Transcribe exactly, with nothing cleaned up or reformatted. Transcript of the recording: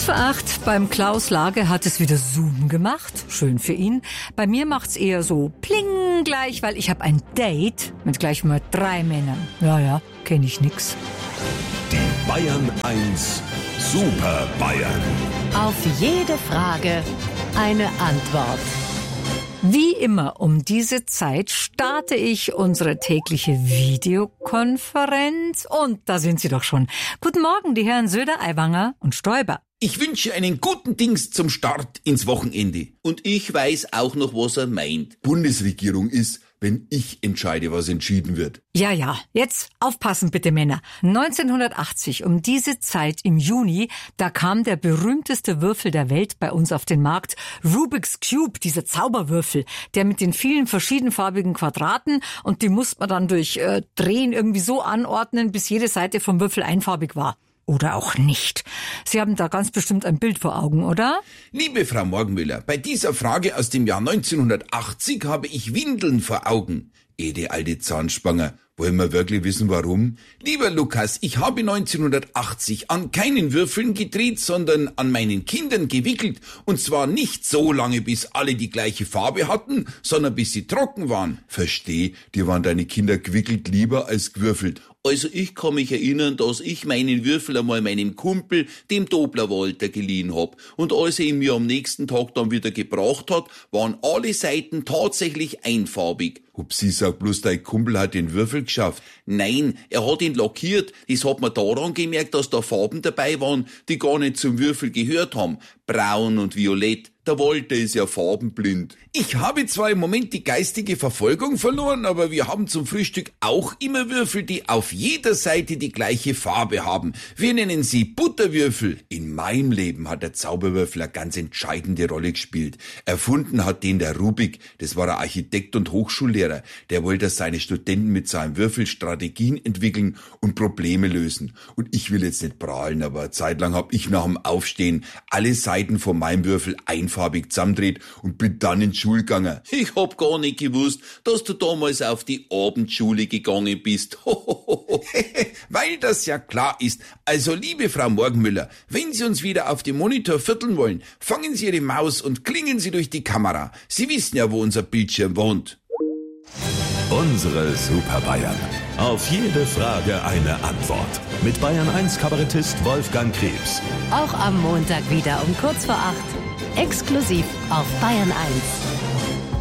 Kurz vor acht, beim Klaus Lage hat es wieder Zoom gemacht. Schön für ihn. Bei mir macht's eher so pling gleich, weil ich habe ein Date mit gleich mal drei Männern. Ja, ja, kenne ich nix. Die Bayern eins Super Bayern. Auf jede Frage eine Antwort. Wie immer um diese Zeit starte ich unsere tägliche Videokonferenz. Und da sind sie doch schon. Guten Morgen, die Herren Söder, Aiwanger und Stoiber. Ich wünsche einen guten Dings zum Start ins Wochenende. Und ich weiß auch noch, was er meint. Bundesregierung ist, wenn ich entscheide, was entschieden wird. Ja, ja, jetzt aufpassen bitte, Männer. neunzehnhundertachtzig, um diese Zeit im Juni, da kam der berühmteste Würfel der Welt bei uns auf den Markt. Rubik's Cube, dieser Zauberwürfel, der mit den vielen verschiedenfarbigen Quadraten, und die musste man dann durch äh, Drehen irgendwie so anordnen, bis jede Seite vom Würfel einfarbig war. Oder auch nicht. Sie haben da ganz bestimmt ein Bild vor Augen, oder? Liebe Frau Morgenmüller, bei dieser Frage aus dem Jahr neunzehnhundertachtzig habe ich Windeln vor Augen. Ede alte Zahnspanger, wollen wir wirklich wissen, warum? Lieber Lukas, ich habe neunzehnhundertachtzig an keinen Würfeln gedreht, sondern an meinen Kindern gewickelt. Und zwar nicht so lange, bis alle die gleiche Farbe hatten, sondern bis sie trocken waren. Versteh, dir waren deine Kinder gewickelt lieber als gewürfelt. Also ich kann mich erinnern, dass ich meinen Würfel einmal meinem Kumpel, dem Dobler Walter, geliehen hab. Und als er ihn mir am nächsten Tag dann wieder gebracht hat, waren alle Seiten tatsächlich einfarbig. Hupsi, sag bloß, dein Kumpel hat den Würfel geschafft. Nein, er hat ihn lackiert. Das hat man daran gemerkt, dass da Farben dabei waren, die gar nicht zum Würfel gehört haben. Braun und Violett. Der Walter ist ja farbenblind. Ich habe zwar im Moment die geistige Verfolgung verloren, aber wir haben zum Frühstück auch immer Würfel, die auf jeder Seite die gleiche Farbe haben. Wir nennen sie Butterwürfel. In meinem Leben hat der Zauberwürfel eine ganz entscheidende Rolle gespielt. Erfunden hat den der Rubik, das war ein Architekt und Hochschullehrer. Der wollte, dass seine Studenten mit seinem Würfel Strategien entwickeln und Probleme lösen. Und ich will jetzt nicht prahlen, aber eine Zeit lang habe ich nach dem Aufstehen alle Seiten von meinem Würfel einfarbig zusammendreht und bin dann in die Schule gegangen. Ich hab gar nicht gewusst, dass du damals auf die Abendschule gegangen bist. Weil das ja klar ist. Also liebe Frau Morgenmüller, wenn Sie uns wieder auf dem Monitor vierteln wollen, fangen Sie Ihre Maus und klingen Sie durch die Kamera. Sie wissen ja, wo unser Bildschirm wohnt. Unsere Super Bayern. Auf jede Frage eine Antwort. Mit Bayern eins Kabarettist Wolfgang Krebs. Auch am Montag wieder um kurz vor acht. Exklusiv auf Bayern eins.